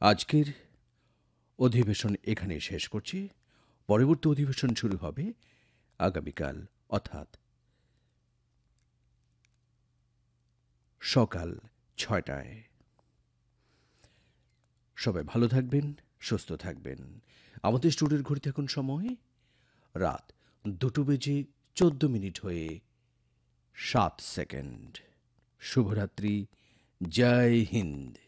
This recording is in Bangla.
আজকের অধিবেশন এখানেই শেষ করছি। পরবর্তী অধিবেশন শুরু হবে আগামীকাল, অর্থাৎ সকাল ৬টায়। সবাই ভালো থাকবেন, সুস্থ থাকবেন। আমাদের স্টুডিওর ঘড়িতে এখন সময় রাত 2:14 হয়ে 7 সেকেন্ড। শুভরাত্রি। জয় হিন্দ।